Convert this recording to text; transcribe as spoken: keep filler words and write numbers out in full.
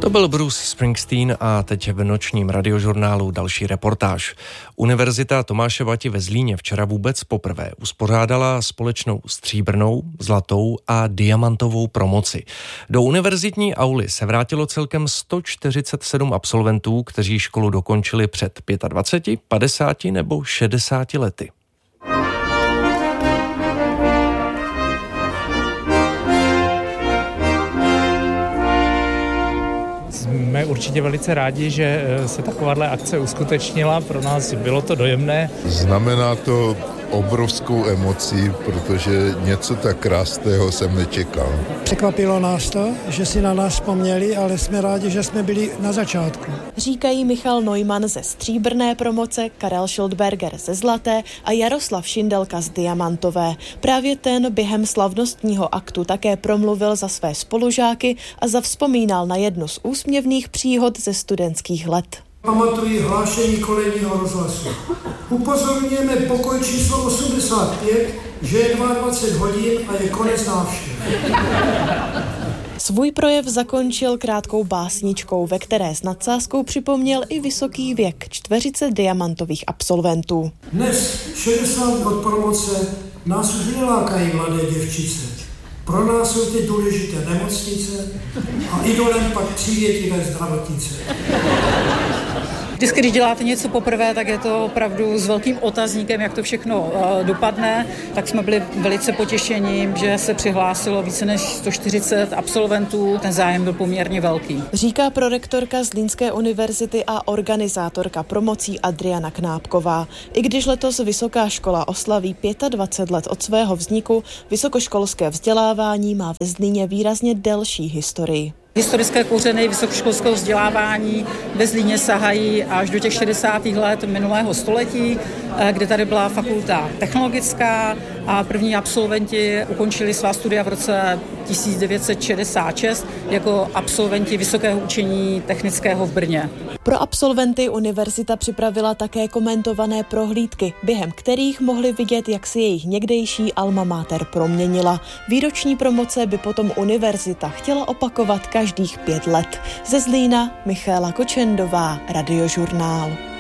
To byl Bruce Springsteen a teď v nočním radiožurnálu další reportáž. Univerzita Tomáše Bati ve Zlíně včera vůbec poprvé uspořádala společnou stříbrnou, zlatou a diamantovou promoci. Do univerzitní auly se vrátilo celkem sto čtyřicet sedm absolventů, kteří školu dokončili před dvaceti pěti, padesáti nebo šedesáti lety. Jsme určitě velice rádi, že se takováhle akce uskutečnila. Pro nás bylo to dojemné. Znamená to obrovskou emoci, protože něco tak krásného jsem nečekal. Překvapilo nás to, že si na nás vzpomněli, ale jsme rádi, že jsme byli na začátku. Říkají Michal Neumann ze stříbrné promoce, Karel Schildberger ze zlaté a Jaroslav Šindelka z diamantové. Právě ten během slavnostního aktu také promluvil za své spolužáky a zavzpomínal na jednu z úsměvných příhod ze studentských let. Pamatuji hlášení kolejního rozhlasu. Upozorňujeme pokoj číslo osmdesát pět, že je dvacet dva hodin a je konec návštěv. Svůj projev zakončil krátkou básničkou, ve které s nadsázkou připomněl i vysoký věk čtyřicet diamantových absolventů. Dnes, šedesát od promoce, nás už nelákají mladé děvčice. Pro nás jsou ty důležité nemocnice a idolem pak přívětivé zdravotnice. Vždycky, když děláte něco poprvé, tak je to opravdu s velkým otazníkem, jak to všechno uh, dopadne. Tak jsme byli velice potěšení, že se přihlásilo více než sto čtyřicet absolventů. Ten zájem byl poměrně velký. Říká prorektorka Zlínské univerzity a organizátorka promocí Adriana Knápková. I když letos vysoká škola oslaví dvacet pět let od svého vzniku, vysokoškolské vzdělávání má ve Zlíně výrazně delší historii. Historické kořeny vysokoškolského vzdělávání ve Zlíně sahají až do těch šedesátých let minulého století, kde tady byla fakulta technologická a první absolventi ukončili svá studia v roce tisíc devět set šedesát šest jako absolventi Vysokého učení technického v Brně. Pro absolventy univerzita připravila také komentované prohlídky, během kterých mohli vidět, jak si jejich někdejší alma mater proměnila. Výroční promoce by potom univerzita chtěla opakovat každých pět let. Ze Zlína Michaela Kočendová, Radiožurnál.